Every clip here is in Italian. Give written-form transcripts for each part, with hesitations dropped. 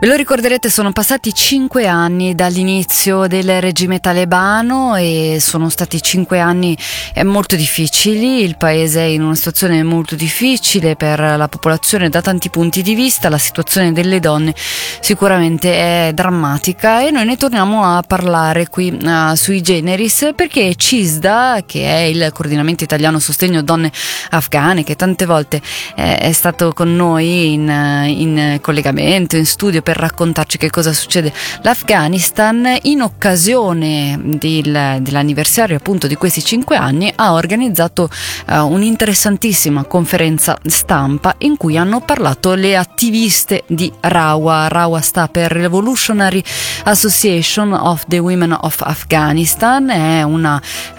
Ve lo ricorderete, sono passati 5 anni dall'inizio del regime talebano e sono stati 5 anni molto difficili. Il paese è in una situazione molto difficile per la popolazione da tanti punti di vista. La situazione delle donne sicuramente è drammatica e noi ne torniamo a parlare qui sui Generis, perché CISDA, che è il coordinamento italiano sostegno donne afghane, che tante volte è stato con noi in collegamento, in studio, per raccontarci che cosa succede l'Afghanistan, in occasione dell'anniversario appunto di questi 5 anni ha organizzato un'interessantissima conferenza stampa in cui hanno parlato le attiviste di RAWA. RAWA sta per Revolutionary Association of the Women of Afghanistan, è una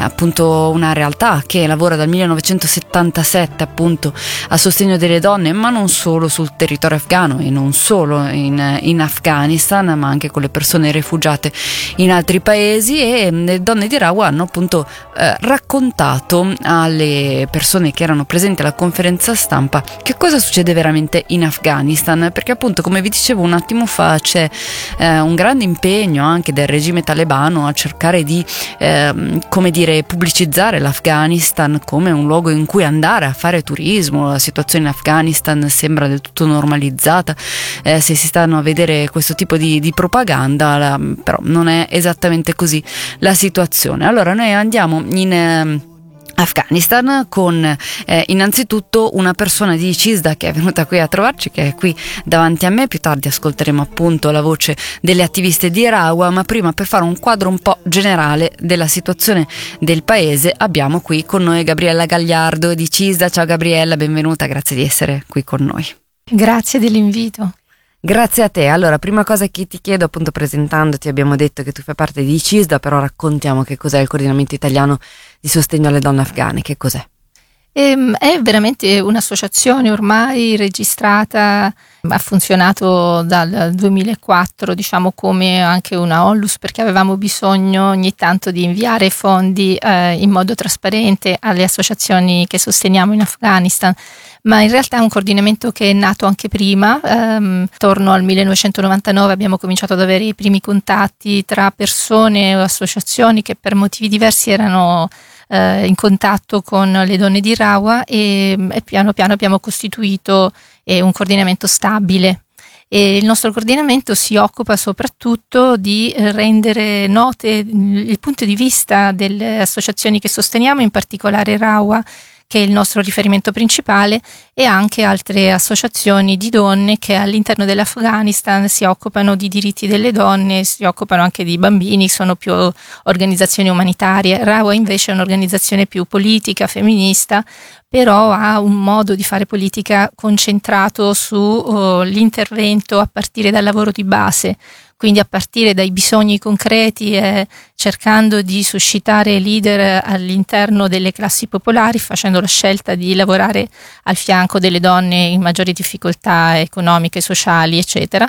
realtà che lavora dal 1977 appunto a sostegno delle donne, ma non solo sul territorio afghano e non solo in Afghanistan, ma anche con le persone rifugiate in altri paesi. E le donne di RAWA hanno appunto raccontato alle persone che erano presenti alla conferenza stampa che cosa succede veramente in Afghanistan, perché appunto, come vi dicevo un attimo fa, c'è un grande impegno anche del regime talebano a cercare di pubblicizzare l'Afghanistan come un luogo in cui andare a fare turismo. La situazione in Afghanistan sembra del tutto normalizzata, se si stanno a vedere questo tipo di propaganda, però non è esattamente così la situazione. Allora noi andiamo in Afghanistan con innanzitutto una persona di CISDA che è venuta qui a trovarci, che è qui davanti a me. Più tardi ascolteremo appunto la voce delle attiviste di RAWA, ma prima, per fare un quadro un po' generale della situazione del paese, abbiamo qui con noi Gabriella Gagliardo di CISDA. Ciao Gabriella, benvenuta, grazie di essere qui con noi. Grazie dell'invito. Grazie a te. Allora, prima cosa che ti chiedo, appunto presentandoti, abbiamo detto che tu fai parte di CISDA, però raccontiamo che cos'è il coordinamento italiano di sostegno alle donne afghane, che cos'è? È veramente un'associazione ormai registrata, ha funzionato dal 2004, diciamo, come anche una onlus, perché avevamo bisogno ogni tanto di inviare fondi in modo trasparente alle associazioni che sosteniamo in Afghanistan. Ma in realtà è un coordinamento che è nato anche prima. Attorno al 1999 abbiamo cominciato ad avere i primi contatti tra persone o associazioni che per motivi diversi erano in contatto con le donne di RAWA e piano piano abbiamo costituito un coordinamento stabile. E il nostro coordinamento si occupa soprattutto di rendere note il punto di vista delle associazioni che sosteniamo, in particolare RAWA, che è il nostro riferimento principale, e anche altre associazioni di donne che all'interno dell'Afghanistan si occupano di diritti delle donne, si occupano anche di bambini, sono più organizzazioni umanitarie. RAWA invece è un'organizzazione più politica, femminista, però ha un modo di fare politica concentrato sull'intervento a partire dal lavoro di base, quindi a partire dai bisogni concreti e cercando di suscitare leader all'interno delle classi popolari, facendo la scelta di lavorare al fianco delle donne in maggiori difficoltà economiche, sociali, eccetera.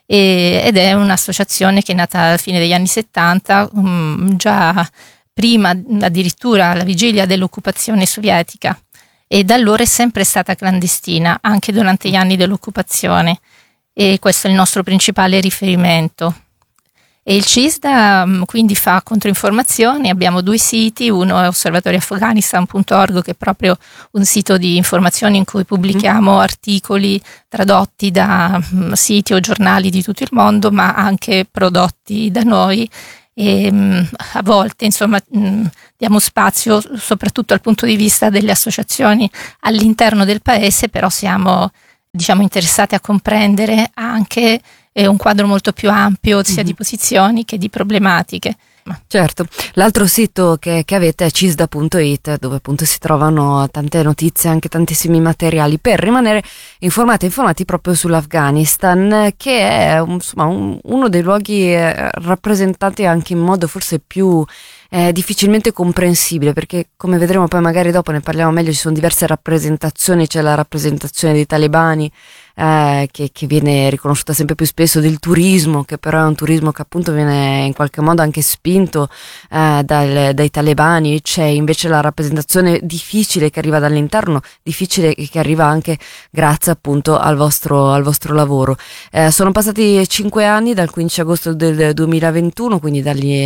Ed è un'associazione che è nata alla fine degli anni 70, già prima, addirittura alla vigilia dell'occupazione sovietica, e da allora è sempre stata clandestina, anche durante gli anni dell'occupazione. E questo è il nostro principale riferimento. E il CISDA quindi fa controinformazioni. Abbiamo 2 siti, uno è osservatorioafghanistan.org, che è proprio un sito di informazioni in cui pubblichiamo articoli tradotti da siti o giornali di tutto il mondo, ma anche prodotti da noi, e a volte insomma diamo spazio soprattutto dal punto di vista delle associazioni all'interno del paese, però siamo interessati a comprendere anche un quadro molto più ampio sia di posizioni che di problematiche. Certo, l'altro sito che avete è cisda.it, dove appunto si trovano tante notizie, anche tantissimi materiali per rimanere informati proprio sull'Afghanistan, che è uno dei luoghi rappresentati anche in modo forse più difficilmente comprensibile, perché come vedremo poi magari dopo ne parliamo meglio, ci sono diverse rappresentazioni. C'è la rappresentazione dei talebani che viene riconosciuta sempre più spesso, del turismo, che però è un turismo che appunto viene in qualche modo anche spinto dai talebani. C'è invece la rappresentazione difficile che arriva dall'interno, difficile che arriva anche grazie appunto al vostro lavoro. Sono passati 5 anni dal 15 agosto del 2021, quindi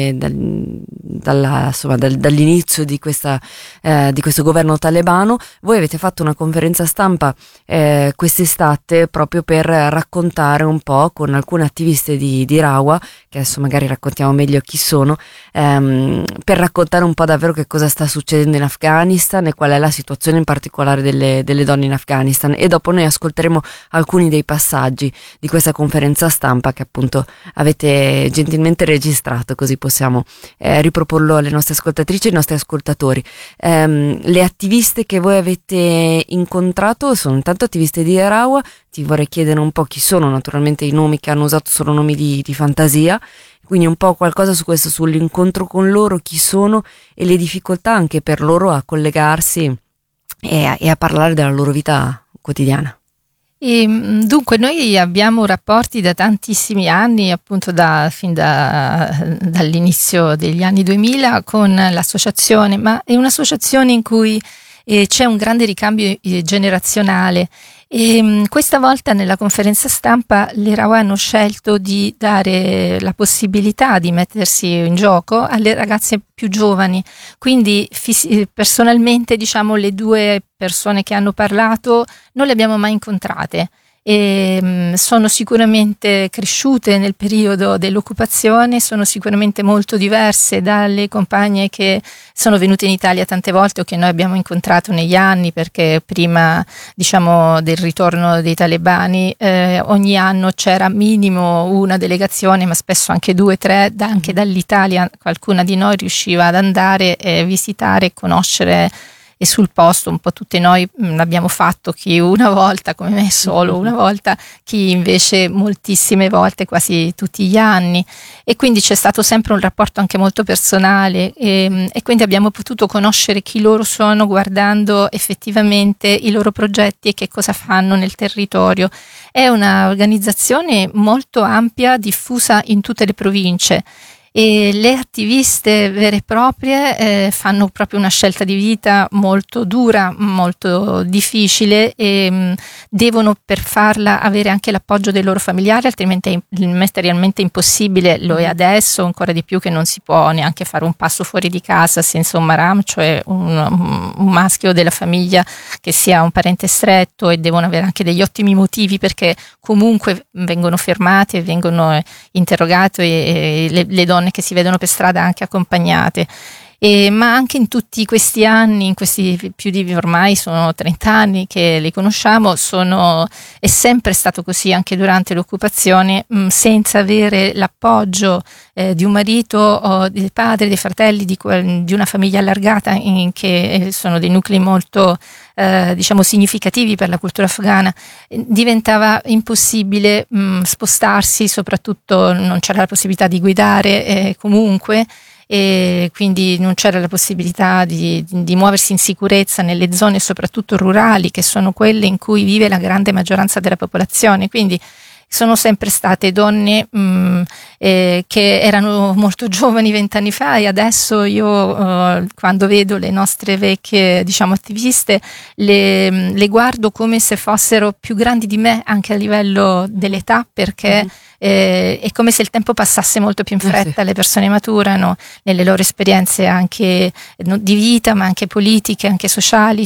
dall'inizio di questo governo talebano. Voi avete fatto una conferenza stampa quest'estate proprio per raccontare un po' con alcune attiviste di Rawa, che adesso magari raccontiamo meglio chi sono, per raccontare un po' davvero che cosa sta succedendo in Afghanistan e qual è la situazione in particolare delle donne in Afghanistan, e dopo noi ascolteremo alcuni dei passaggi di questa conferenza stampa che appunto avete gentilmente registrato, così possiamo riproporlo alle nostre ascoltatrici e ai nostri ascoltatori. Le attiviste che voi avete incontrato sono intanto attiviste di Rawa. Ti vorrei chiedere un po' chi sono, naturalmente i nomi che hanno usato sono nomi di fantasia, quindi un po' qualcosa su questo, sull'incontro con loro, chi sono e le difficoltà anche per loro a collegarsi e a parlare della loro vita quotidiana. Dunque noi abbiamo rapporti da tantissimi anni, appunto dall'inizio degli anni 2000 con l'associazione, ma è un'associazione in cui c'è un grande ricambio generazionale. E questa volta nella conferenza stampa le Rawa hanno scelto di dare la possibilità di mettersi in gioco alle ragazze più giovani, quindi personalmente diciamo le due persone che hanno parlato non le abbiamo mai incontrate. E sono sicuramente cresciute nel periodo dell'occupazione, sono sicuramente molto diverse dalle compagne che sono venute in Italia tante volte o che noi abbiamo incontrato negli anni, perché prima diciamo del ritorno dei talebani ogni anno c'era minimo una delegazione, ma spesso anche 2 o 3 anche dall'Italia. Qualcuna di noi riusciva ad andare e visitare e conoscere, e sul posto un po' tutte noi l'abbiamo fatto, chi una volta come me solo una volta, chi invece moltissime volte, quasi tutti gli anni, e quindi c'è stato sempre un rapporto anche molto personale e quindi abbiamo potuto conoscere chi loro sono guardando effettivamente i loro progetti e che cosa fanno nel territorio. È un'organizzazione molto ampia, diffusa in tutte le province. E le attiviste vere e proprie fanno proprio una scelta di vita molto dura, molto difficile, e devono per farla avere anche l'appoggio dei loro familiari, altrimenti è materialmente impossibile. Lo è adesso ancora di più, che non si può neanche fare un passo fuori di casa senza un maram, cioè un maschio della famiglia che sia un parente stretto, e devono avere anche degli ottimi motivi, perché comunque vengono fermati e vengono interrogati, e le donne che si vedono per strada anche accompagnate. Ma anche in tutti questi anni, in questi più di ormai sono 30 anni che li conosciamo, è sempre stato così anche durante l'occupazione, senza avere l'appoggio di un marito o del padre, dei fratelli, di una famiglia allargata, che sono dei nuclei molto diciamo significativi per la cultura afghana. Diventava impossibile spostarsi, soprattutto non c'era la possibilità di guidare comunque, e quindi non c'era la possibilità di muoversi in sicurezza nelle zone soprattutto rurali, che sono quelle in cui vive la grande maggioranza della popolazione. Quindi sono sempre state donne che erano molto giovani 20 anni fa, e adesso io quando vedo le nostre vecchie diciamo attiviste le guardo come se fossero più grandi di me anche a livello dell'età, perché è come se il tempo passasse molto più in fretta. Le persone maturano nelle loro esperienze anche di vita, ma anche politiche, anche sociali.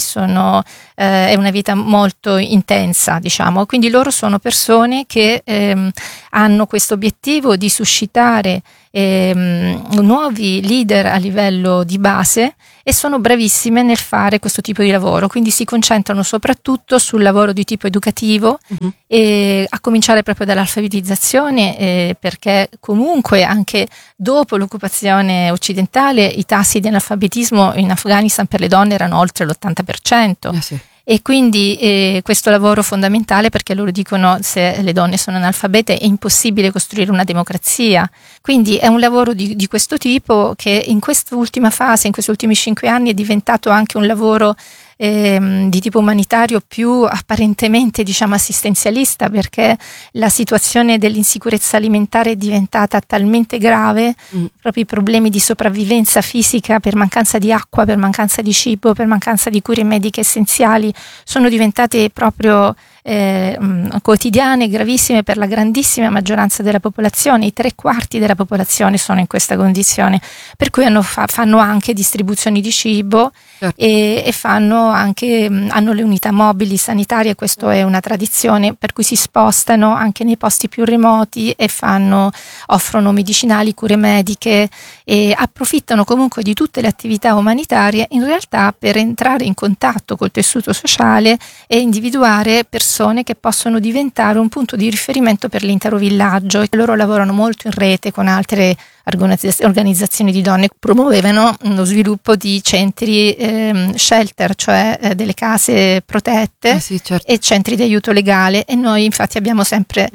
È una vita molto intensa, diciamo. Quindi loro sono persone che hanno questo obiettivo di suscitare nuovi leader a livello di base, e sono bravissime nel fare questo tipo di lavoro. Quindi si concentrano soprattutto sul lavoro di tipo educativo, e a cominciare proprio dall'alfabetizzazione, perché comunque anche dopo l'occupazione occidentale i tassi di analfabetismo in Afghanistan per le donne erano oltre l'80%. Sì. E quindi questo lavoro fondamentale, perché loro dicono se le donne sono analfabete è impossibile costruire una democrazia. Quindi è un lavoro di questo tipo che in quest'ultima fase, in questi ultimi 5 anni, è diventato anche un lavoro di tipo umanitario, più apparentemente assistenzialista, perché la situazione dell'insicurezza alimentare è diventata talmente grave, proprio i problemi di sopravvivenza fisica per mancanza di acqua, per mancanza di cibo, per mancanza di cure mediche essenziali sono diventate proprio quotidiane, gravissime per la grandissima maggioranza della popolazione. I 3/4 della popolazione sono in questa condizione, per cui fanno anche distribuzioni di cibo, certo. e hanno le unità mobili sanitarie. Questo è una tradizione, per cui si spostano anche nei posti più remoti e offrono medicinali, cure mediche, e approfittano comunque di tutte le attività umanitarie in realtà per entrare in contatto col tessuto sociale e individuare persone che possono diventare un punto di riferimento per l'intero villaggio. E loro lavorano molto in rete con altre organizzazioni di donne, promuovevano lo sviluppo di centri shelter, cioè delle case protette, sì, certo. e centri di aiuto legale, e noi infatti abbiamo sempre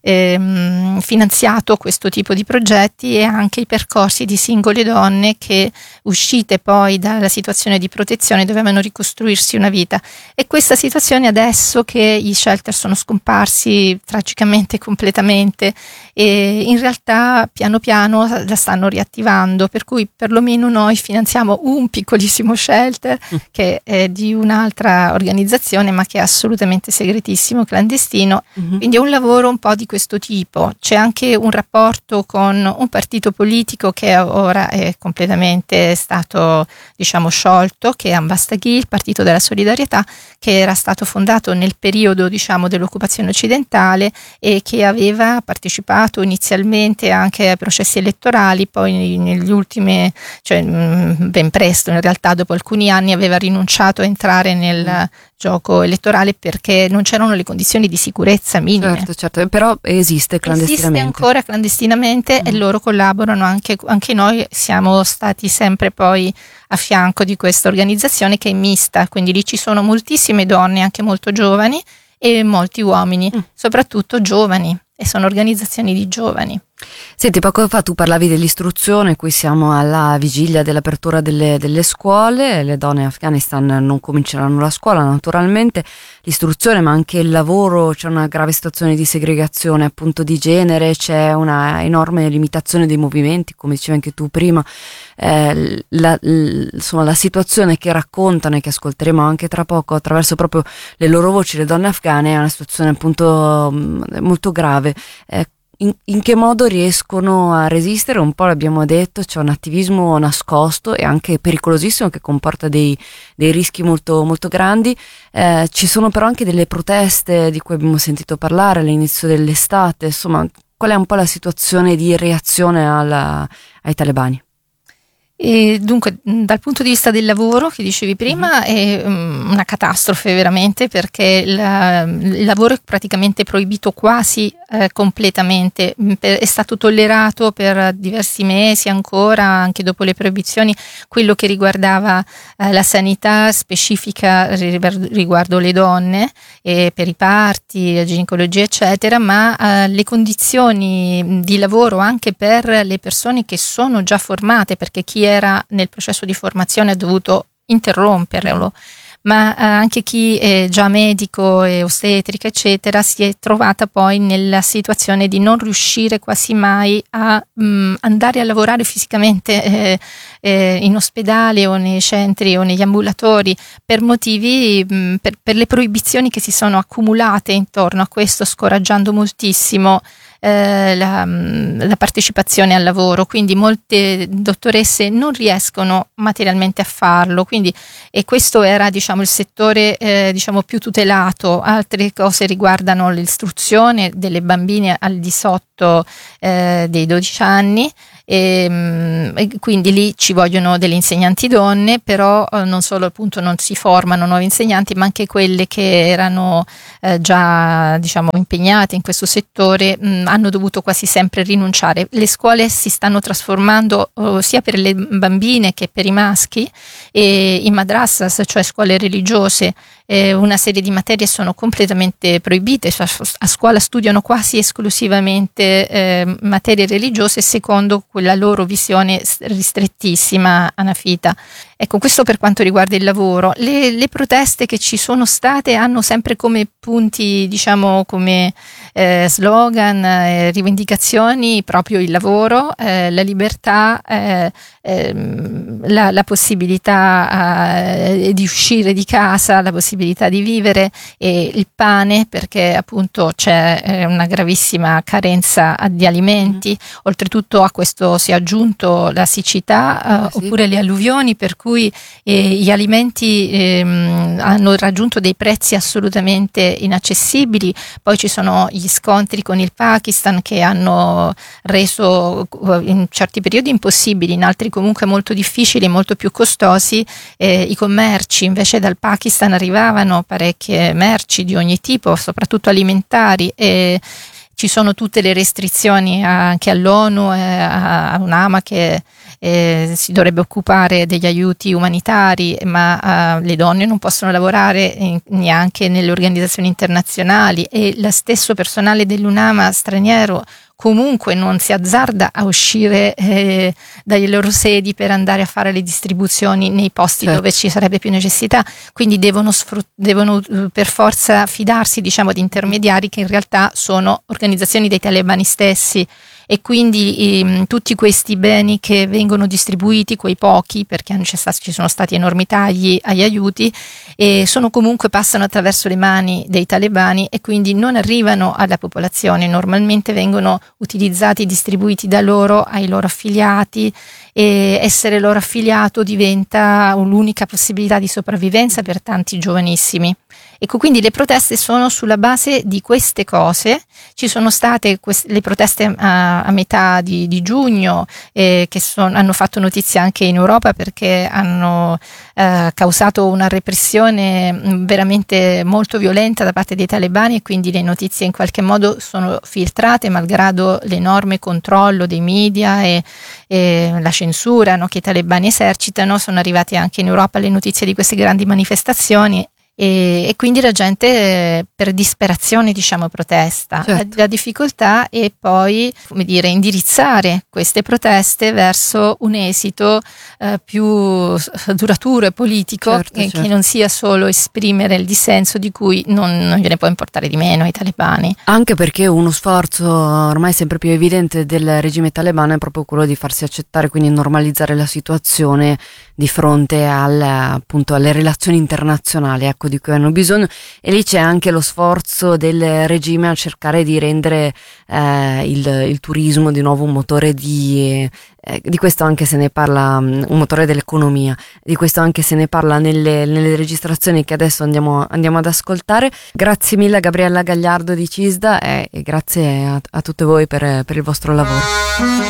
finanziato questo tipo di progetti e anche i percorsi di singole donne che, uscite poi dalla situazione di protezione, dovevano ricostruirsi una vita. E questa situazione, adesso che i shelter sono scomparsi tragicamente completamente, e in realtà piano piano la stanno riattivando, per cui perlomeno noi finanziamo un piccolissimo shelter che è di un'altra organizzazione, ma che è assolutamente segretissimo, clandestino. Quindi è un lavoro un po' di questo tipo. C'è anche un rapporto con un partito politico che ora è completamente stato sciolto, che è Ambastaghi, il Partito della Solidarietà, che era stato fondato nel periodo dell'occupazione occidentale e che aveva partecipato inizialmente anche ai processi elettorali, poi negli ultimi, ben presto in realtà, dopo alcuni anni, aveva rinunciato a entrare nel gioco elettorale perché non c'erano le condizioni di sicurezza minime. Certo, però esiste clandestinamente. Esiste ancora clandestinamente e loro collaborano anche noi siamo stati sempre poi a fianco di questa organizzazione, che è mista, quindi lì ci sono moltissime donne, anche molto giovani, e molti uomini, soprattutto giovani, e sono organizzazioni di giovani. Senti, poco fa tu parlavi dell'istruzione, qui siamo alla vigilia dell'apertura delle scuole, le donne in Afghanistan non cominceranno la scuola naturalmente, l'istruzione ma anche il lavoro, c'è una grave situazione di segregazione appunto di genere, c'è una enorme limitazione dei movimenti, come dicevi anche tu prima, insomma la situazione che raccontano e che ascolteremo anche tra poco attraverso proprio le loro voci, le donne afghane, è una situazione appunto molto grave. In che modo riescono a resistere? Un po' l'abbiamo detto, c'è un attivismo nascosto e anche pericolosissimo che comporta dei rischi molto, molto grandi. Ci sono però anche delle proteste di cui abbiamo sentito parlare all'inizio dell'estate. Insomma, qual è un po' la situazione di reazione ai talebani? E dunque, dal punto di vista del lavoro che dicevi prima, è una catastrofe veramente, perché il lavoro è praticamente proibito quasi completamente. È stato tollerato per diversi mesi ancora, anche dopo le proibizioni, quello che riguardava la sanità specifica riguardo le donne, per i parti, la ginecologia eccetera, ma le condizioni di lavoro anche per le persone che sono già formate, perché chi era nel processo di formazione ha dovuto interromperlo, ma anche chi è già medico e ostetrica eccetera si è trovata poi nella situazione di non riuscire quasi mai a andare a lavorare fisicamente in ospedale o nei centri o negli ambulatori, per motivi per le proibizioni che si sono accumulate intorno a questo, scoraggiando moltissimo la partecipazione al lavoro. Quindi molte dottoresse non riescono materialmente a farlo, e questo era il settore più tutelato. Altre cose riguardano l'istruzione delle bambine al di sotto dei 12 anni, e quindi lì ci vogliono delle insegnanti donne, però non solo, appunto, non si formano nuovi insegnanti, ma anche quelle che erano già impegnate in questo settore hanno dovuto quasi sempre rinunciare. Le scuole si stanno trasformando sia per le bambine che per i maschi, e i madrassas, cioè scuole religiose, una serie di materie sono completamente proibite, cioè a scuola studiano quasi esclusivamente materie religiose secondo quella loro visione ristrettissima, anafita. Ecco, questo per quanto riguarda il lavoro. Le proteste che ci sono state hanno sempre come punti, diciamo, come slogan, rivendicazioni proprio il lavoro, la libertà, la possibilità di uscire di casa, la possibilità di vivere, e il pane, perché appunto c'è una gravissima carenza di alimenti. Oltretutto a questo si è aggiunto la siccità, Sì. oppure le alluvioni, per cui gli alimenti hanno raggiunto dei prezzi assolutamente inaccessibili. Poi ci sono gli scontri con il Pakistan che hanno reso in certi periodi impossibili, in altri comunque molto difficili e molto più costosi, i commerci. Invece dal Pakistan arrivavano parecchie merci di ogni tipo, soprattutto alimentari, e ci sono tutte le restrizioni anche all'ONU, a UNAMA, che si dovrebbe occupare degli aiuti umanitari, ma le donne non possono lavorare neanche nelle organizzazioni internazionali, e lo stesso personale dell'UNAMA straniero comunque non si azzarda a uscire dalle loro sedi per andare a fare le distribuzioni nei posti dove ci sarebbe più necessità, quindi devono per forza fidarsi, diciamo, di intermediari che in realtà sono organizzazioni dei talebani stessi, e quindi tutti questi beni che vengono distribuiti, quei pochi, perché ci sono stati enormi tagli agli aiuti, e passano attraverso le mani dei talebani e quindi non arrivano alla popolazione. Normalmente vengono utilizzati e distribuiti da loro ai loro affiliati, e essere loro affiliato diventa l'unica possibilità di sopravvivenza per tanti giovanissimi. Ecco, quindi le proteste sono sulla base di queste cose. Ci sono state le proteste a metà di giugno, che hanno fatto notizia anche in Europa, perché hanno causato una repressione veramente molto violenta da parte dei talebani, e quindi le notizie in qualche modo sono filtrate, malgrado l'enorme controllo dei media e la censura, no, che i talebani esercitano. Sono arrivate anche in Europa le notizie di queste grandi manifestazioni. E quindi la gente per disperazione, diciamo, protesta. Certo. La difficoltà è poi, come dire, indirizzare queste proteste verso un esito più duraturo e politico, Certo. che non sia solo esprimere il dissenso, di cui non gliene può importare di meno ai talebani. Anche perché uno sforzo ormai sempre più evidente del regime talebano è proprio quello di farsi accettare, quindi normalizzare la situazione di fronte appunto alle relazioni internazionali, ecco, di cui hanno bisogno, e lì c'è anche lo sforzo del regime a cercare di rendere il turismo di nuovo un motore di questo anche se ne parla, un motore dell'economia. Di questo anche se ne parla nelle registrazioni che adesso andiamo ad ascoltare. Grazie mille a Gabriella Gagliardo di CISDA, e grazie a tutte voi per il vostro lavoro.